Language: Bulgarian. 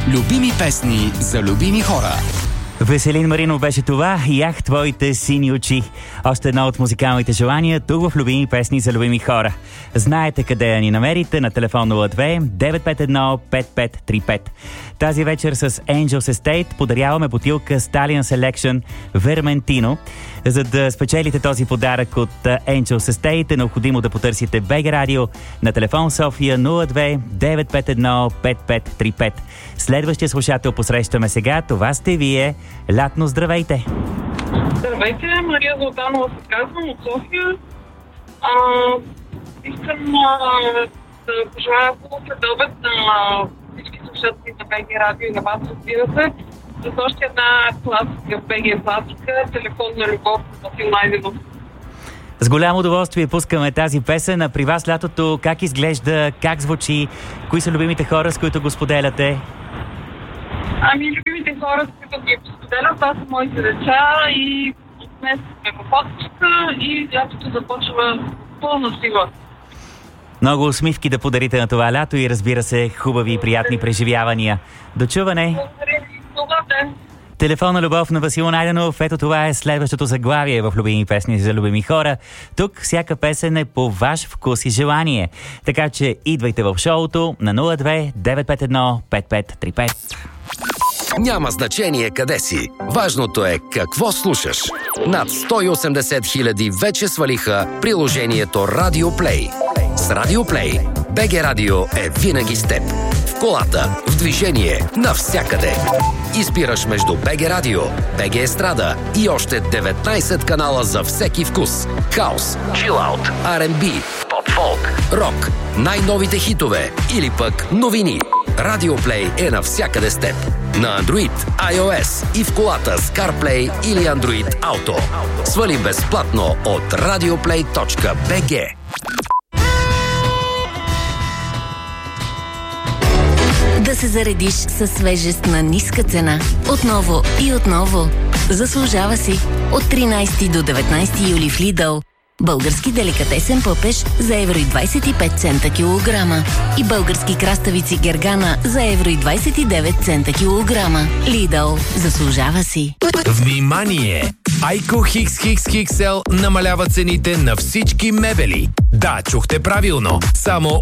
Любими песни за любими хора. Веселин Маринов беше това и ах, твоите сини очи. Още едно от музикалните желания тук в Любими песни за любими хора. Знаете къде я ни намерите на телефон 02 951 5535. Тази вечер с Angels Estate подаряваме бутилка Stallion Selection Vermentino. За да спечелите този подарък от Angels Estate е необходимо да потърсите БГ Радио на телефон София 02 951 5535. Следващия слушател посрещаме сега. Това сте вие. Лятно, здравейте! Здравейте, Мария Златанова се казвам от София. Искам да пожелая хубав следобед на всички слушатели на БГ Радио и на вас, разбира се, с още една класика, БГ класика, Телефон на любов на Васил Найденов. С голямо удоволствие пускаме тази песен. А при вас лятото как изглежда, как звучи, кои са любимите хора, с които го споделяте? Любимите хора, с които ги споделят, това са моите деца и днес сме в отпуска и лятото започва пълна сила. Много усмивки да подарите на това лято и разбира се, хубави и приятни преживявания. До чуване! Благодаря ви, добър ден! Телефонна любов на Васил Найденов. Ето това е следващото заглавие в Любими песни за любими хора. Тук всяка песен е по ваш вкус и желание. Така че идвайте в шоуто на 02 951 5535. Няма значение къде си. Важното е какво слушаш. Над 180 хиляди вече свалиха приложението Radio Play. С Radio Play БГ Радио е винаги с теб. В колата, в движение, навсякъде. Избираш между БГ Радио, БГ Естрада и още 19 канала за всеки вкус. Хаус, чилаут, R&B, поп-фолк, рок, най-новите хитове или пък новини. Radio Play е навсякъде с теб. На Android, iOS и в колата с CarPlay или Android Auto. Свали безплатно от radioplay.bg. Да се заредиш със свежест на ниска цена. Отново и отново. Заслужава си. От 13 до 19 юли в Lidl. Български деликатесен пъпеш за евро и 25 цента килограма. И български краставици Гергана за евро и 29 цента килограма. Lidl. Заслужава си. Внимание! Айко XXXL намалява цените на всички мебели. Да, чухте правилно. Само